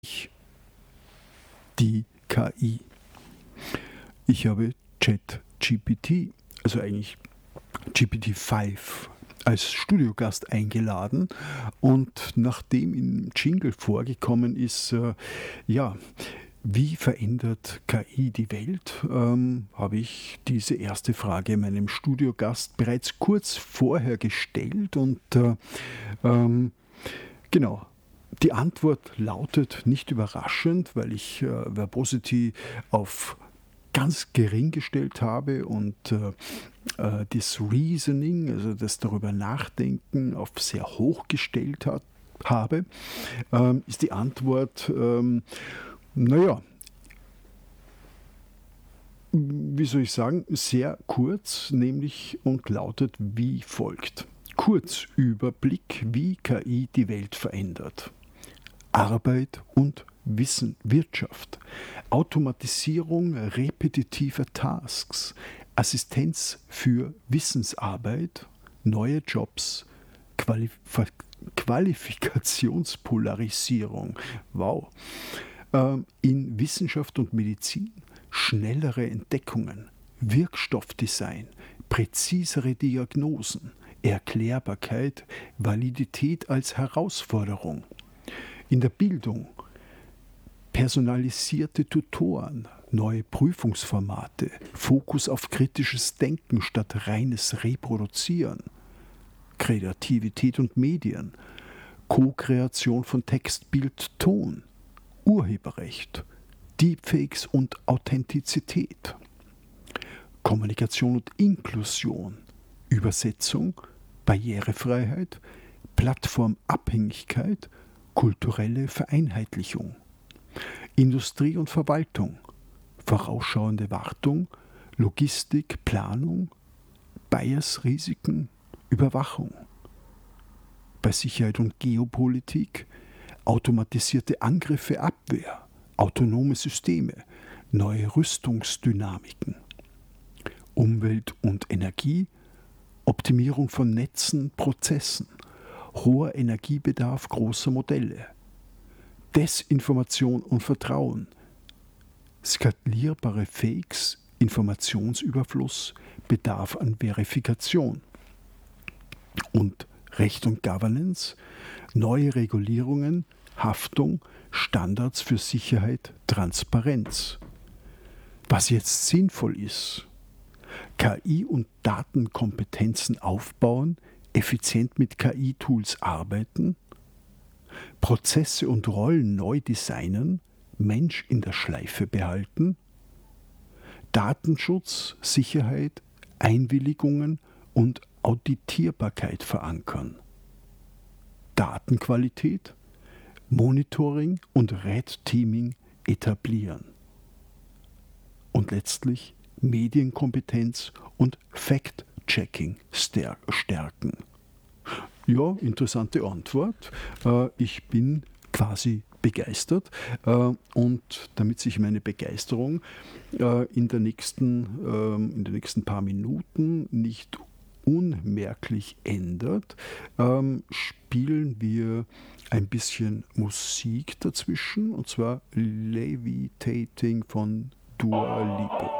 Die KI. Ich habe ChatGPT, also eigentlich GPT-5, als Studiogast eingeladen, und nachdem im Jingle vorgekommen ist, ja, wie verändert KI die Welt, habe ich diese erste Frage meinem Studiogast bereits kurz vorher gestellt und ähm, genau. Die Antwort lautet nicht überraschend, weil ich Verbosity auf ganz gering gestellt habe und das Reasoning, also das darüber nachdenken, auf sehr hoch gestellt habe, ist die Antwort, naja, wie soll ich sagen, sehr kurz, nämlich und lautet wie folgt. Kurzüberblick, wie KI die Welt verändert. Arbeit und Wissen, Wirtschaft, Automatisierung repetitiver Tasks, Assistenz für Wissensarbeit, neue Jobs, Qualifikationspolarisierung, wow, in Wissenschaft und Medizin, schnellere Entdeckungen, Wirkstoffdesign, präzisere Diagnosen, Erklärbarkeit, Validität als Herausforderung. In der Bildung personalisierte Tutoren, neue Prüfungsformate, Fokus auf kritisches Denken statt reines Reproduzieren, Kreativität und Medien, Co-Kreation von Text, Bild, Ton, Urheberrecht, Deepfakes und Authentizität, Kommunikation und Inklusion, Übersetzung, Barrierefreiheit, Plattformabhängigkeit, kulturelle Vereinheitlichung, Industrie und Verwaltung, vorausschauende Wartung, Logistik, Planung, Bias-Risiken, Überwachung. Bei Sicherheit und Geopolitik, automatisierte Angriffe, Abwehr, autonome Systeme, neue Rüstungsdynamiken. Umwelt und Energie, Optimierung von Netzen, Prozessen, hoher Energiebedarf großer Modelle, Desinformation und Vertrauen, skalierbare Fakes, Informationsüberfluss, Bedarf an Verifikation und Recht und Governance, neue Regulierungen, Haftung, Standards für Sicherheit, Transparenz. Was jetzt sinnvoll ist: KI und Datenkompetenzen aufbauen, effizient mit KI-Tools arbeiten, Prozesse und Rollen neu designen, Mensch in der Schleife behalten, Datenschutz, Sicherheit, Einwilligungen und Auditierbarkeit verankern, Datenqualität, Monitoring und Red Teaming etablieren und letztlich Medienkompetenz und Fact-Checking stärken. Ja, interessante Antwort. Ich bin quasi begeistert, und damit sich meine Begeisterung in den nächsten paar Minuten nicht unmerklich ändert, spielen wir ein bisschen Musik dazwischen, und zwar Levitating von Dua Lipa.